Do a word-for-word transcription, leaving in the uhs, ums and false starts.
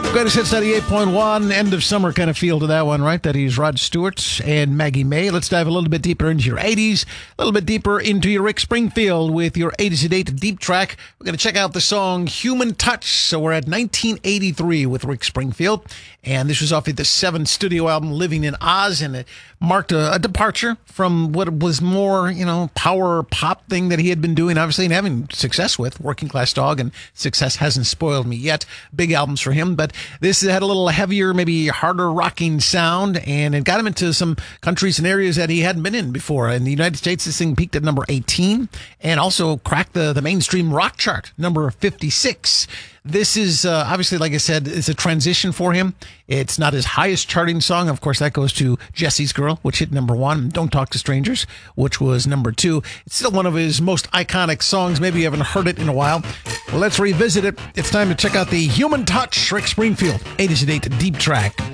Greatest Hits ninety-eight point one, end of summer kind of feel to that one, right? That is Rod Stewart and Maggie May. Let's dive a little bit deeper into your eighties, a little bit deeper into your Rick Springfield with your eighties to date deep track. We're going to check out the song Human Touch. So we're at nineteen eighty-three with Rick Springfield, and this was off of the seventh studio album, Living in Oz, and it marked a, a departure from what was more, you know, power pop thing that he had been doing, obviously, and having success with. Working Class Dog and Success Hasn't Spoiled Me Yet. Big albums for him, but this had a little heavier, maybe harder rocking sound, and it got him into some countries and areas that he hadn't been in before. In the United States, this thing peaked at number eighteen, and also cracked the, the mainstream rock chart, number fifty-six. This is, uh, obviously, like I said, it's a transition for him. It's not his highest charting song. Of course, that goes to Jesse's Girl, which hit number one. Don't Talk to Strangers, which was number two. It's still one of his most iconic songs. Maybe you haven't heard it in a while. Well, let's revisit it. It's time to check out the Human Touch, Rick Springfield, eighties to date deep track.